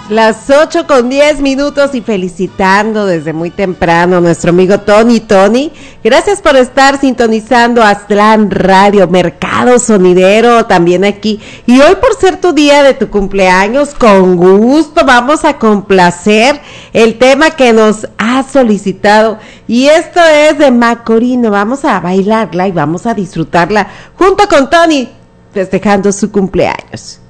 Las 8:10 y felicitando desde muy temprano a nuestro amigo Tony. Gracias por estar sintonizando Aztlán Radio, Mercado Sonidero también aquí. Y hoy por ser tu día de tu cumpleaños, con gusto vamos a complacer el tema que nos ha solicitado. Y esto es de Macorino. Vamos a bailarla y vamos a disfrutarla junto con Tony, festejando su cumpleaños.